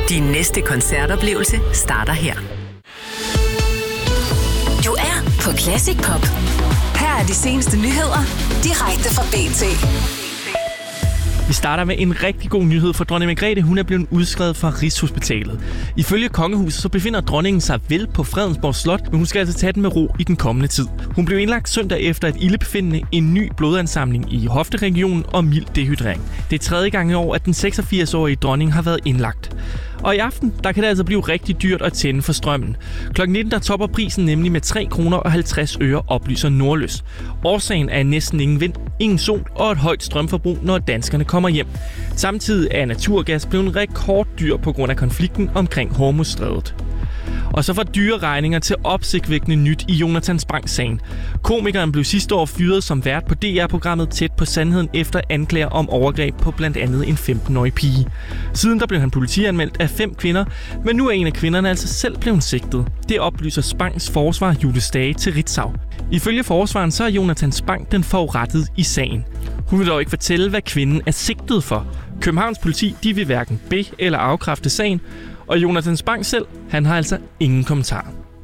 Din næste koncertoplevelse starter her. Du er på Classic Pop. Her er de seneste nyheder, direkte fra BT. Vi starter med en rigtig god nyhed for dronning Margrethe. Hun er blevet udskrevet fra Rigshospitalet. Ifølge kongehuset så befinder dronningen sig vel på Fredensborg Slot, men hun skal altså tage den med ro i den kommende tid. Hun blev indlagt søndag efter et ildebefindende, en ny blodansamling i hofteregionen og mild dehydrering. Det er tredje gang i år, at den 86-årige dronning har været indlagt. Og i aften, der kan det altså blive rigtig dyrt at tænde for strømmen. Klokken 19, der topper prisen nemlig med 3 kroner og 50 øre, oplyser Nordlys. Årsagen er næsten ingen vind, ingen sol og et højt strømforbrug, når danskerne kommer hjem. Samtidig er naturgas blevet rekorddyr på grund af konflikten omkring Hormuzstrædet. Og så fra dyre regninger til opsigtvækkende nyt i Jonathan Spang-sagen. Komikeren blev sidste år fyret som vært på DR-programmet Tæt på Sandheden efter anklager om overgreb på blandt andet en 15-årig pige. Siden der blev han politianmeldt af 5 kvinder, men nu er en af kvinderne altså selv blevet sigtet. Det oplyser Spangs forsvar Jule Stage til Ritzau. Ifølge forsvaren så er Jonathan Spang den forurettede i sagen. Hun vil dog ikke fortælle, hvad kvinden er sigtet for. Københavns politi de vil hverken be- eller afkræfte sagen, og Jonathan Spang selv, han har altså ingen kommentar.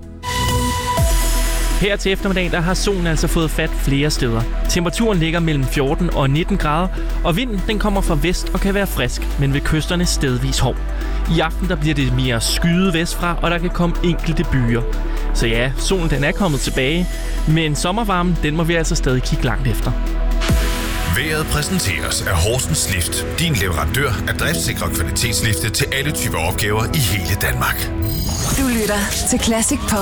Her til eftermiddag, der har solen altså fået fat flere steder. Temperaturen ligger mellem 14 og 19 grader, og vinden den kommer fra vest og kan være frisk, men ved kysterne stedvis hård. I aften der bliver det mere skyet vestfra, og der kan komme enkelte byer. Så ja, solen den er kommet tilbage, men sommervarmen den må vi altså stadig kigge langt efter. Vejret præsenteres af Horsens Lift. Din leverandør af driftsikre kvalitetslifte til alle typer opgaver i hele Danmark. Du lytter til Classic Pop.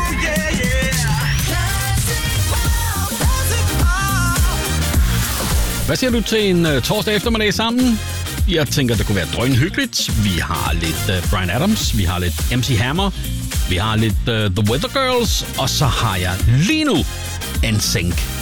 Hvad siger du til en torsdag eftermiddag sammen? Jeg tænker, det kunne være drønhyggeligt. Vi har lidt Bryan Adams, vi har lidt MC Hammer, vi har lidt The Weather Girls, og så har jeg lige nu NSYNC.